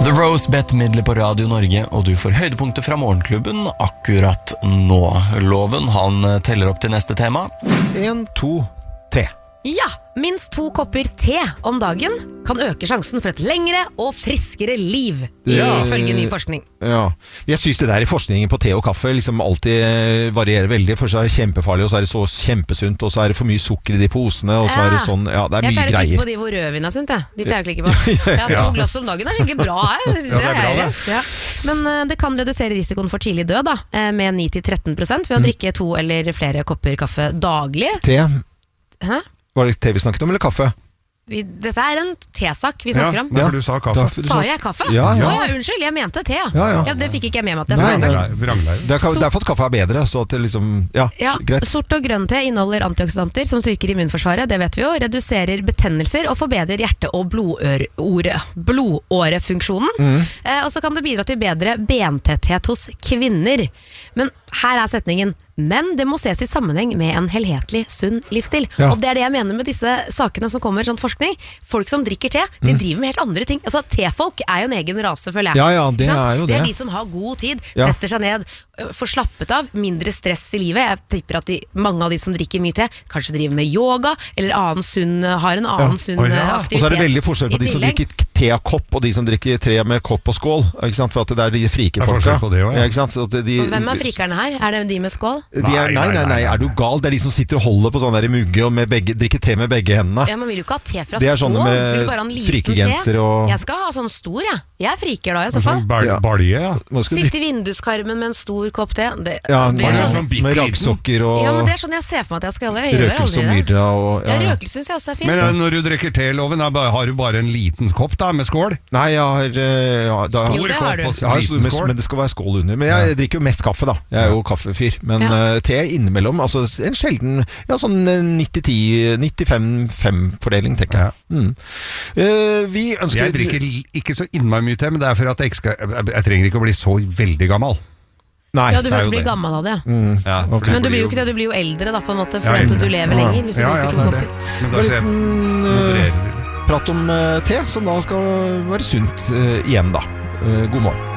The Rose Bet-midler på Radio Norge, og du får høydepunkter fra Morgenklubben akkurat nå. Loven, han teller opp til neste tema. 1, 2, te. Ja, minst 2 kopper te om dagen kan øke sjansen for et lengre og friskere liv, ifølge ny forskning. Ja, jeg synes det der i forskningen på te og kaffe liksom alltid varierer veldig, for så er det kjempefarlig, og så er det så kjempesunt, og så er det for mye sukker i de posene, og så er det sånn, ja, det er mye greier. Jeg pleier å klikke på de hvor rødvin er sunt, de pleier å klikke på. Ja, 2 glass om dagen er skikkelig bra, det er bra. Men det kan redusere risikoen for tidlig død da, med 9-13% ved å drikke 2 eller flere kopper kaffe daglig. Te? Hæ? Var det te vi snakket om, eller kaffe? Dette er en tesak vi snakker om. Ja, for du sa kaffe. Sa jeg kaffe? Ja. Unnskyld, jeg mente te. Ja. Det fikk ikke jeg med meg at jeg sa. Det er derfor at kaffe er bedre, så at det liksom, greit. Sort og grønn te inneholder antioksidanter som styrker immunforsvaret, det vet vi jo, reduserer betennelser og forbedrer hjerte- og blodårefunksjonen. Og så kan det bidra til bedre bentetthet hos kvinner. Men her er setningen: men det må ses i sammenheng med en helhetlig, sunn livsstil. Og det er det jeg mener med disse sakene som kommer, sånn forskning. Folk som drikker te, de driver med helt andre ting. Altså, tefolk er jo en egen rase, føler jeg. Ja, det er jo det. Det er de som har god tid, setter seg ned, får slappet av, mindre stress i livet. Jeg tipper at mange av de som drikker mye te, kanskje driver med yoga, eller har en annen sunn aktivitet. Og så er det veldig forskjell på de som drikker te av kopp, og de som drikker te med kopp og skål. Ikke sant? For at det er de frike folka. Hvem er frikerne her? Er det de med skål? Nei, er du gal? Det er de som sitter og holder på sånn der i mugge og drikker te med begge hendene. Ja, man vil jo ikke ha te fra skål. Det er sånne med frikegenser og... Jeg skal ha sånn stor, jeg er friker da, i så fall. Balje, Sitte i vinduskarmen med en stor kopp te. Det er sånn med raggsokker og... Ja, men det er sånn jeg ser for meg at jeg skal gjøre. Jeg gjør aldri det. Røkelse synes jeg også er fint. Men når du drikker te, Loven, har du bare en liten kopp da, med skål? Nei, jeg har... Stor kopp og liten skål. Men det skal være skål under. Men jeg drikker jo mest kaffe da. Jeg er jo kaffefyr. Men te innimellom, altså en sjelden, sånn 90-10, 95-5-fordeling, tenker jeg. Jeg drikker ikke så innmari mye te, men det er for at jeg trenger ikke å bli så veldig gammel. Nei, du vil bli gammel av det. Men du blir jo ikke det, du blir jo eldre da, på en måte, for at du lever lenger hvis du drikker 2 kopper. Men da ser jeg prat om te, som da skal være sunt igjen da. God morgen.